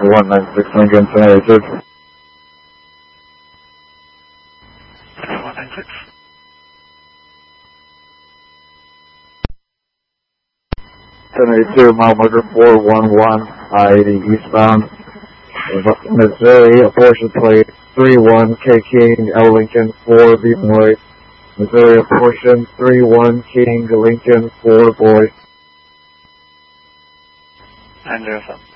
196 Lincoln, San Richard. 196. 1082, mile marker 411, I-80 eastbound. Missouri, apportion plate 31 K King, L Lincoln 4 B boy. Missouri, apportion 31 King, Lincoln 4 boy. 907.